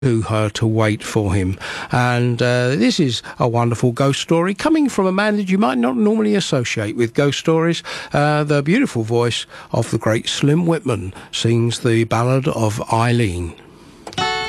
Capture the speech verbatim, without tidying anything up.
to her to wait for him. And uh, this is a wonderful ghost story coming from a man that you might not normally associate with ghost stories. Uh, the beautiful voice of the great Slim Whitman sings the ballad of Eileen.